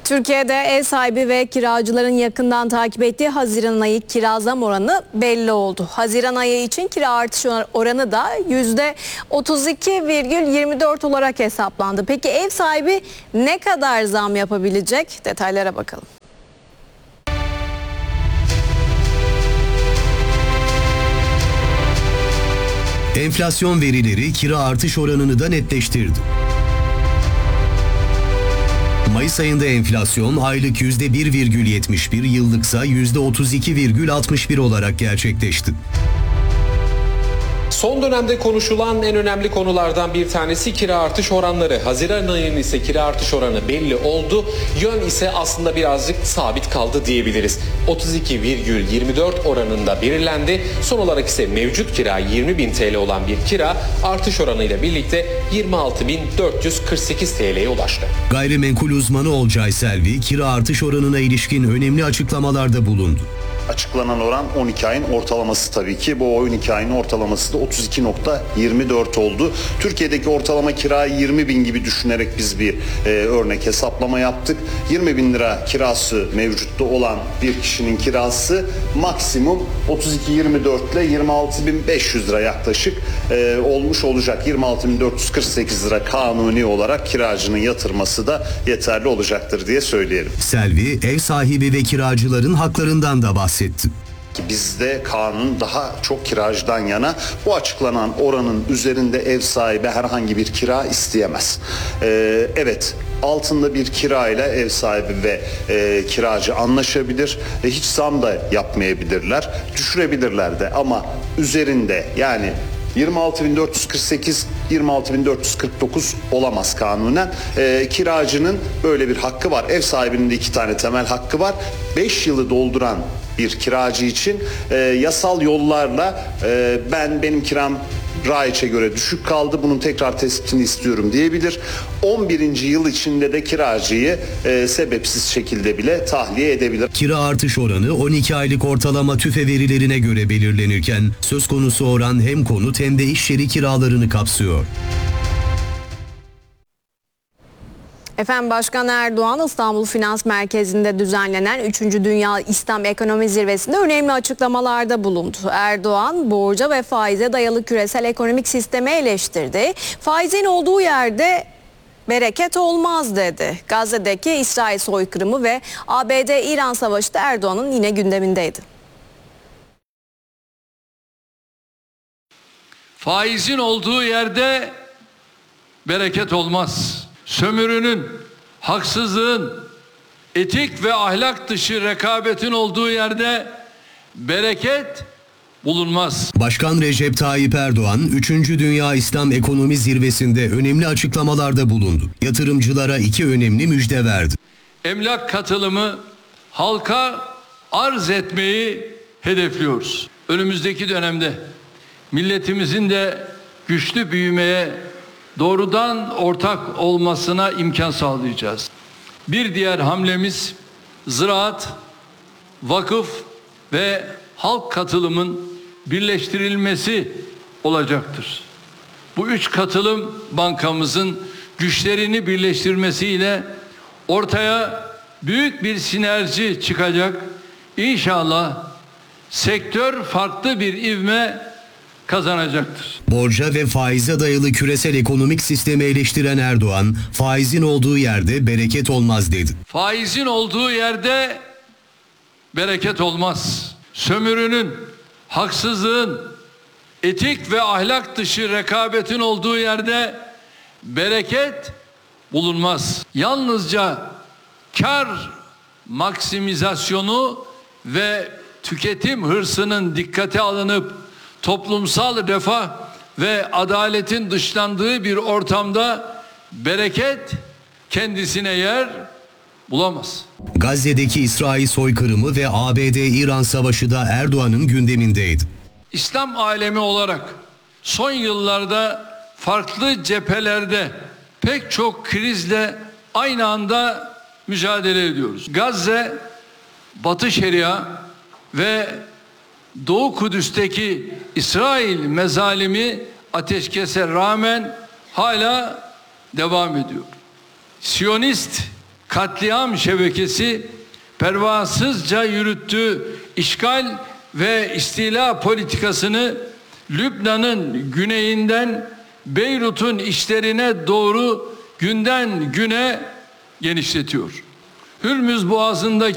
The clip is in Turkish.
Türkiye'de ev sahibi ve kiracıların yakından takip ettiği Haziran ayı kira zam oranı belli oldu. Haziran ayı için kira artış oranı da %32,24 olarak hesaplandı. Peki ev sahibi ne kadar zam yapabilecek? Detaylara bakalım. Enflasyon verileri kira artış oranını da netleştirdi. Mayıs ayında enflasyon aylık %1,71, yıllıksa %32,61 olarak gerçekleşti. Son dönemde konuşulan en önemli konulardan bir tanesi kira artış oranları. Haziran ayının ise kira artış oranı belli oldu. Yön ise aslında birazcık sabit kaldı diyebiliriz. 32,24 oranında belirlendi. Son olarak ise mevcut kira 20.000 TL olan bir kira artış oranıyla birlikte 26.448 TL'ye ulaştı. Gayrimenkul uzmanı Olcay Selvi kira artış oranına ilişkin önemli açıklamalarda bulundu. Açıklanan oran 12 ayın ortalaması tabii ki. Bu 12 ayın ortalaması da 32,24 oldu. Türkiye'deki ortalama kirayı 20.000 gibi düşünerek biz bir örnek hesaplama yaptık. 20.000 lira kirası mevcutta olan bir kişinin kirası maksimum 32,24 ile 26.500 lira yaklaşık olmuş olacak. 26.448 lira kanuni olarak kiracının yatırması da yeterli olacaktır diye söyleyelim. Selvi ev sahibi ve kiracıların haklarından da bahsetti. Bizde kanun daha çok kiracıdan yana. Bu açıklanan oranın üzerinde ev sahibi herhangi bir kira isteyemez. Evet, altında bir kirayla ev sahibi ve kiracı anlaşabilir. Hiç zam da yapmayabilirler. Düşürebilirler de ama üzerinde yani 26.448, 26.449 olamaz kanunen. Kiracının böyle bir hakkı var. Ev sahibinin de 2 tane temel hakkı var. 5 yılı dolduran bir kiracı için yasal yollarla benim kiram raiçe göre düşük kaldı, bunun tekrar tespitini istiyorum diyebilir. 11. yıl içinde de kiracıyı sebepsiz şekilde bile tahliye edebilir. Kira artış oranı 12 aylık ortalama TÜFE verilerine göre belirlenirken söz konusu oran hem konut hem de iş yeri kiralarını kapsıyor. Efendim Başkan Erdoğan İstanbul Finans Merkezi'nde düzenlenen 3. Dünya İslam Ekonomi Zirvesi'nde önemli açıklamalarda bulundu. Erdoğan borca ve faize dayalı küresel ekonomik sistemi eleştirdi. Faizin olduğu yerde bereket olmaz dedi. Gazze'deki İsrail soykırımı ve ABD-İran savaşı da Erdoğan'ın yine gündemindeydi. Faizin olduğu yerde bereket olmaz. Sömürünün, haksızlığın, etik ve ahlak dışı rekabetin olduğu yerde bereket bulunmaz. Başkan Recep Tayyip Erdoğan 3. Dünya İslam Ekonomi Zirvesi'nde önemli açıklamalarda bulundu. Yatırımcılara 2 önemli müjde verdi. Emlak katılımı halka arz etmeyi hedefliyoruz. Önümüzdeki dönemde milletimizin de güçlü büyümeye doğrudan ortak olmasına imkan sağlayacağız. Bir diğer hamlemiz ziraat, vakıf ve halk katılımın birleştirilmesi olacaktır. Bu 3 katılım bankamızın güçlerini birleştirmesiyle ortaya büyük bir sinerji çıkacak. İnşallah sektör farklı bir ivme kazanacaktır. Borca ve faize dayalı küresel ekonomik sistemi eleştiren Erdoğan, faizin olduğu yerde bereket olmaz dedi. Faizin olduğu yerde bereket olmaz. Sömürünün, haksızlığın, etik ve ahlak dışı rekabetin olduğu yerde bereket bulunmaz. Yalnızca kar maksimizasyonu ve tüketim hırsının dikkate alınıp toplumsal refah ve adaletin dışlandığı bir ortamda bereket kendisine yer bulamaz. Gazze'deki İsrail soykırımı ve ABD-İran savaşı da Erdoğan'ın gündemindeydi. İslam alemi olarak son yıllarda farklı cephelerde pek çok krizle aynı anda mücadele ediyoruz. Gazze, Batı Şeria ve Doğu Kudüs'teki İsrail mezalimi ateşkese rağmen hala devam ediyor. Siyonist katliam şebekesi pervasızca yürüttüğü işgal ve istila politikasını Lübnan'ın güneyinden Beyrut'un içlerine doğru günden güne genişletiyor. Hürmüz Boğazı'ndaki